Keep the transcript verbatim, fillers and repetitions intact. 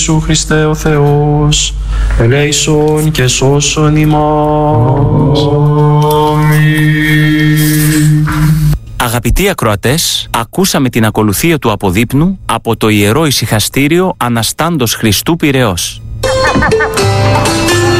Σου Χριστέ ο Θεός, ελέησον και σώσον ημάς. Αγαπητοί ακροατές, ακούσαμε την ακολουθία του αποδείπνου από το Ιερό Ησυχαστήριο Αναστάντος Χριστού Πειραιώς.